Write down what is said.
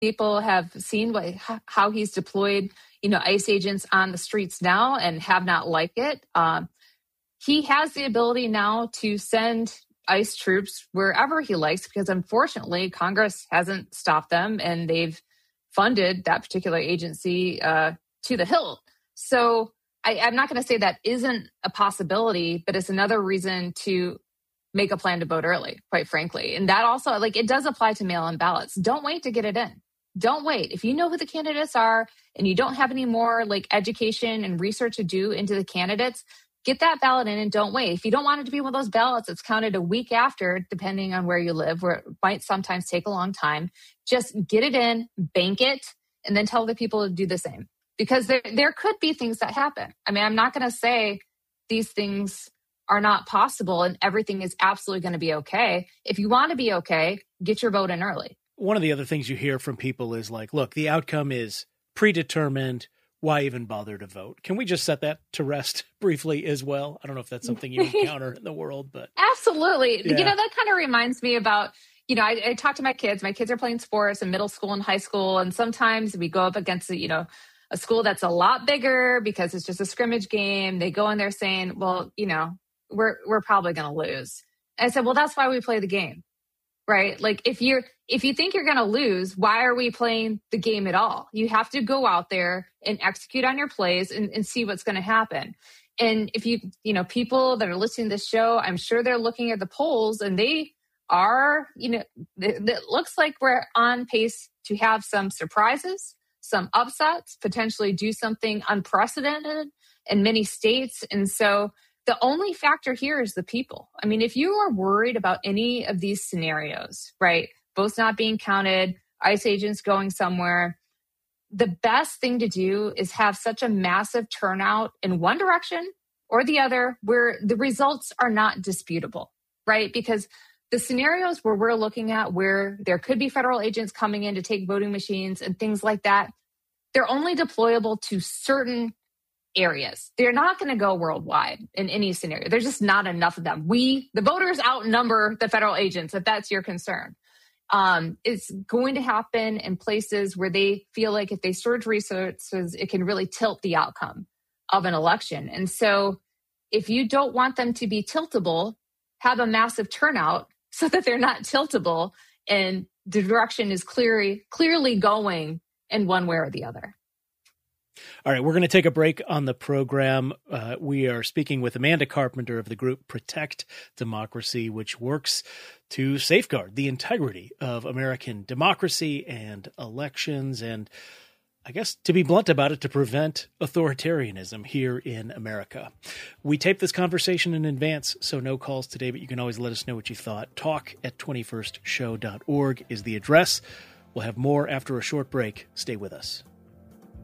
people have seen how he's deployed, ICE agents on the streets now and have not liked it. He has the ability now to send ICE troops wherever he likes, because unfortunately Congress hasn't stopped them and they've funded that particular agency to the hilt. So I'm not going to say that isn't a possibility, but it's another reason to make a plan to vote early, quite frankly. And that also, it does apply to mail-in ballots. Don't wait to get it in. Don't wait. If you know who the candidates are and you don't have any more education and research to do into the candidates, get that ballot in and don't wait. If you don't want it to be one of those ballots that's counted a week after, depending on where you live, where it might sometimes take a long time, just get it in, bank it, and then tell the people to do the same. Because there could be things that happen. I mean, I'm not going to say these things are not possible and everything is absolutely going to be okay. If you want to be okay, get your vote in early. One of the other things you hear from people is look, the outcome is predetermined. Why even bother to vote? Can we just set that to rest briefly as well? I don't know if that's something you encounter in the world, but. Absolutely. Yeah. That kind of reminds me about, I talk to my kids. My kids are playing sports in middle school and high school. And sometimes we go up against, a school that's a lot bigger because it's just a scrimmage game. They go in there saying, well, we're probably going to lose. And I said, well, that's why we play the game, right? If you think you're going to lose, why are we playing the game at all? You have to go out there and execute on your plays and see what's going to happen. And if people that are listening to this show, I'm sure they're looking at the polls and they are, it looks like we're on pace to have some surprises, some upsets, potentially do something unprecedented in many states. And so the only factor here is the people. I mean, if you are worried about any of these scenarios, right, votes not being counted, ICE agents going somewhere, the best thing to do is have such a massive turnout in one direction or the other where the results are not disputable, right? Because the scenarios where we're looking at where there could be federal agents coming in to take voting machines and things like that, they're only deployable to certain areas. They're not going to go worldwide in any scenario. There's just not enough of them. The voters outnumber the federal agents, if that's your concern. It's going to happen in places where they feel like if they surge resources, it can really tilt the outcome of an election. And so if you don't want them to be tiltable, have a massive turnout so that they're not tiltable and the direction is clearly going in one way or the other. All right, we're going to take a break on the program. We are speaking with Amanda Carpenter of the group Protect Democracy, which works to safeguard the integrity of American democracy and elections, and I guess, to be blunt about it, to prevent authoritarianism here in America. We taped this conversation in advance, so no calls today, but you can always let us know what you thought. Talk@21stshow.org is the address. We'll have more after a short break. Stay with us.